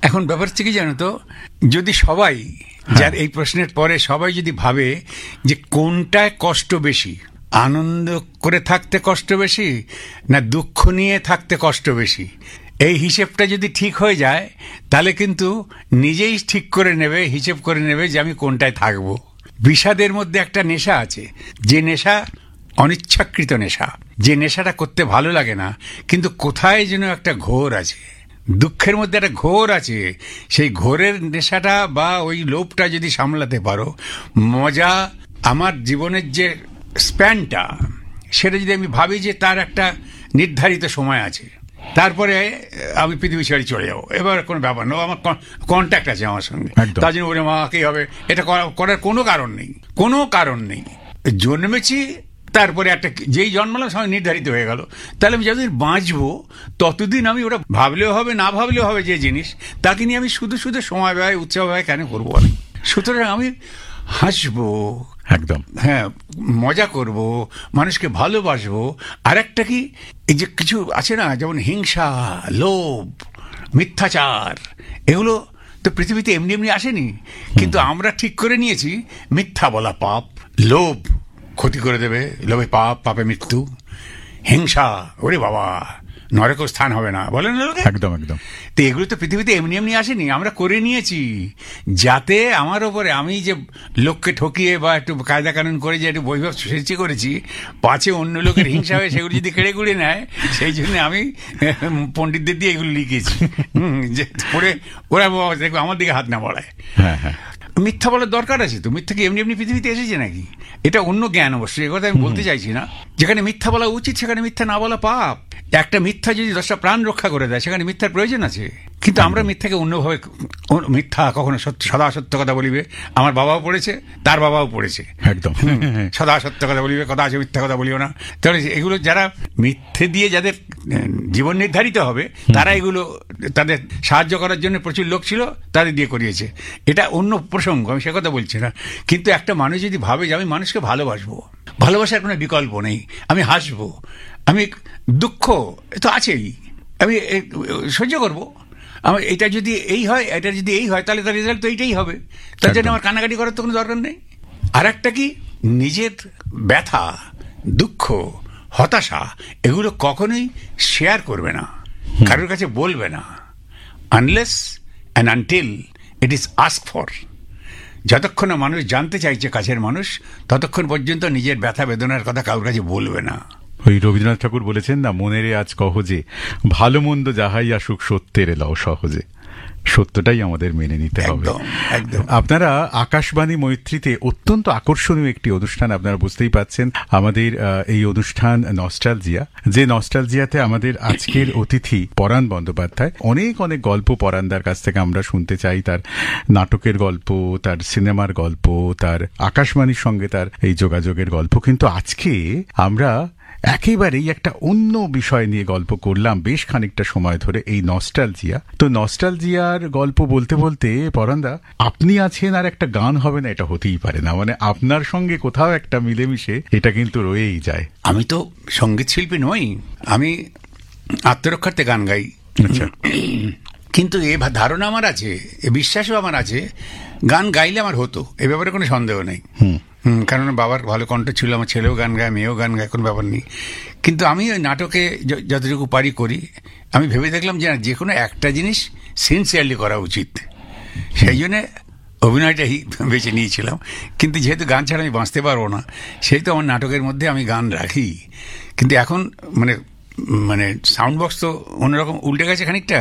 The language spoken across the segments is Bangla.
এখন ব্যাপার হচ্ছে কি জানো তো, যদি সবাই যার এই প্রশ্নের পরে সবাই যদি ভাবে যে কোনটায় কষ্ট বেশি, আনন্দ করে থাকতে কষ্ট বেশি না দুঃখ নিয়ে থাকতে কষ্ট বেশি, এই হিসেবটা যদি ঠিক হয়ে যায় তাহলে কিন্তু নিজেই ঠিক করে নেবে, হিসেব করে নেবে যে আমি কোনটায় থাকবো। বিষাদের মধ্যে একটা নেশা আছে, যে নেশা অনিচ্ছাকৃত নেশা, যে নেশাটা করতে ভালো লাগে না, কিন্তু কোথায় যেন একটা ঘোর আছে। দুঃখের মধ্যে একটা ঘোর আছে, সেই ঘোরের নেশাটা বা ওই লোভটা যদি সামলাতে পারো, মজা আমার জীবনের যে স্প্যানটা, সেটা যদি আমি ভাবি যে তার একটা নির্ধারিত সময় আছে, তারপরে আমি পৃথিবী ছেড়ে চলে যাবো, এবার কোনো ব্যাপার না, আমার কন্ট্যাক্ট আছে আমার সঙ্গে, তার জন্য ওরে মাকেই হবে, এটা করার কোনো কারণ নেই, কোনো কারণ নেই। জন্মেছি, তারপরে একটা যেই জন্মালাম সময় নির্ধারিত হয়ে গেল, তাহলে আমি যতদিন বাঁচবো ততদিন আমি ওটা ভাবলেও হবে না ভাবলেও হবে, যে জিনিস তাকে নিয়ে আমি শুধু শুধু সময় ব্যয় উৎসাহ ব্যয় কেন করবো আমি? সুতরাং আমি হাসবো, একদম, হ্যাঁ, মজা করব, মানুষকে ভালোবাসবো। আর একটা কি, এই যে কিছু আছে না, যেমন হিংসা, লোভ, মিথ্যাচার, এগুলো তো পৃথিবীতে এমনি এমনি আসেনি, কিন্তু আমরা ঠিক করে নিয়েছি মিথ্যা বলা পাপ, লোভ ক্ষতি করে দেবে, লোভে পাপ, পাপে মৃত্যু, হিংসা ওরে বাবা নরক স্থান হবে না, বলেন না লোকে? একদম একদম। তো এগুলো তো পৃথিবীতে এমনি এমনি আসেনি, আমরা করে নিয়েছি, যাতে আমার ওপরে আমি যে লোককে ঠকিয়ে বা একটু কায়দা কানুন করে যে একটু বৈভব সৃষ্টি করেছি, পাছে অন্য লোকের হিংসা হয়ে সেগুলো যদি কেড়ে কুড়ে নেয়, সেই জন্য আমি পণ্ডিতদের দিয়ে এগুলো লিখেছি, যে পড়ে ওরা দেখবো আমার দিকে হাত না বাড়ায়। হ্যাঁ হ্যাঁ, মিথ্যা বলার দরকার আছে তো? মিথ্যা কি এমনি এমনি পৃথিবীতে এসেছে নাকি? এটা অন্য জ্ঞান অবশ্যই, এ কথা আমি বলতে চাইছি না। যেখানে মিথ্যা বলা উচিত সেখানে মিথ্যা না বলা পাপ। একটা মিথ্যা যদি 10টা প্রাণ রক্ষা করে দেয়, সেখানে মিথ্যার প্রয়োজন আছে। কিন্তু আমরা মিথ্যাকে অন্যভাবে, মিথ্যা কখনো সদা সত্য কথা বলিবে, আমার বাবাও পড়েছে, তার বাবাও পড়েছে, একদম, সদা সত্য কথা বলিবে, কথা আছে মিথ্যা কথা বলিও না। তাহলে এগুলো যারা মিথ্যে দিয়ে যাদের জীবন নির্ধারিত হবে, তারা এগুলো তাদের সাহায্য করার জন্য প্রচুর লোক ছিল, তাদের দিয়ে করিয়েছে। এটা অন্য প্রসঙ্গ, আমি সে কথা বলছি না। কিন্তু একটা মানুষ যদি ভাবে যে আমি মানুষকে ভালোবাসবো, ভালোবাসার কোনো বিকল্প নেই, আমি হাসবো, আমি দুঃখ তো আছেই, আমি সহ্য করবো, আমার এটা যদি এই হয়, এটা যদি এই হয়, তাহলে তার রেজাল্ট তো এইটাই হবে, তার জন্য আমার কান্নাকাটি করার তো কোনো দরকার নেই। আর একটা কি, নিজের ব্যথা, দুঃখ, হতাশা এগুলো কখনোই শেয়ার করবে না, কারোর কাছে বলবে না, unless and until it is ask for. যতক্ষণ না মানুষ জানতে চাইছে, কাছের মানুষ, ততক্ষণ পর্যন্ত নিজের ব্যথা বেদনার কথা কারোর কাছে বলবে না। ওই রবীন্দ্রনাথ ঠাকুর বলেছেন না, মনেরে আজ কহজে ভালো মন্দ যাহাই আসুক সত্যের লও সহজে। সত্যটাই আমাদের মেনে নিতে হবে। আপনারা আকাশবাণী মৈত্রীতে অত্যন্ত আকর্ষণীয় একটি অনুষ্ঠান, আপনারা বুঝতেই পাচ্ছেন, আমাদের এই অনুষ্ঠান নস্টালজিয়া, যে নস্টালজিয়াতে আমাদের আজকের অতিথি পরাণ বন্দ্যোপাধ্যায়। অনেক অনেক গল্প পরাণদার কাছ থেকে আমরা শুনতে চাই, তার নাটকের গল্প, তার সিনেমার গল্প, তার আকাশবাণীর সঙ্গে তার এই যোগাযোগের গল্প। কিন্তু আজকে আমরা একেবারেই একটা অন্য বিষয় নিয়ে গল্প করলাম বেশ খানিকটা সময় ধরে, এই নস্টালজিয়া। তো নস্টালজিয়ার গল্প বলতে বলতে পরাণদা, আপনি আছেন আর একটা গান হবে না, এটা হতেই পারে না। মানে আপনার সঙ্গে কোথাও একটা মিলেমিশে এটা কিন্তু রয়েই যায়। আমি তো সঙ্গীত শিল্পী নই, আমি আত্মরক্ষার্থে গান গাই। আচ্ছা, কিন্তু এ ধারণা আমার আছে, এ বিশ্বাসও আমার আছে, গান গাইলে আমার হতো, এ ব্যাপারে কোনো সন্দেহ নেই। কারণ বাবার ভালো কণ্ঠ ছিল, আমার ছেলেও গান গায়, মেয়েও গান গায়, কোনো ব্যাপার নেই। কিন্তু আমি ওই নাটকে যতটুকু পারি করি। আমি ভেবে দেখলাম যে কোনো একটা জিনিস সিনসিয়ারলি করা উচিত, সেই জন্যে অভিনয়টাই বেছে নিয়েছিলাম। কিন্তু যেহেতু গান ছাড়া আমি বাঁচতে পারবো না, সেই তো আমার নাটকের মধ্যে আমি গান রাখি। কিন্তু এখন মানে সাউন্ড বক্স তো অন্যরকম উল্টে গেছে খানিকটা।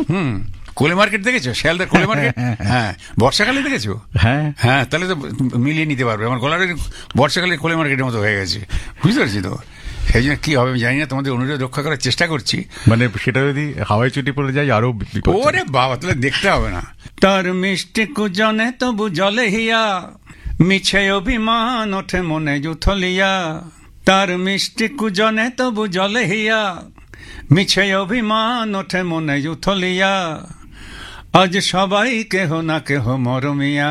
কোলে মার্কেট দেখেছো? শিয়ালদার কোলে মার্কেট, হ্যাঁ, বর্ষাকালে দেখেছো? হ্যাঁ হ্যাঁ, তাহলে তো মিলিয়ে নিতে পারবে। আমার গলার বর্ষাকালে কোলে মার্কেটের মতো হয়ে গেছে, বুঝতে পারছি তো। সেই জন্য কি হবে আমি জানি না, তোমাদের অনুরোধ রক্ষা করার চেষ্টা করছি। মানে সেটা যদি হাওয়াই চুটি পড়ে যায় আরো বিপদ। ওরে বাবা, তাহলে দেখতে হবে না। তার মিষ্টি কুজনে তবু জলে হিয়া, মিছে অভিমান ওঠে মনে জুথলিয়া। তার মিষ্টি কুজনে তবু জলে হিয়া, মিছে অভিমান ওঠে মনে জুথলিয়া। আজ সবাই কেহ না কেহ মরমিয়া,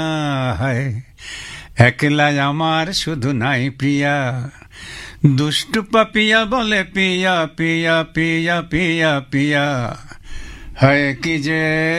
একলা আমার শুধু নাই প্রিয়া। দুষ্টু পাপিয়া বলে পিয়া পিয়া পিয়া পিয়া পিয়া, হয় কি যে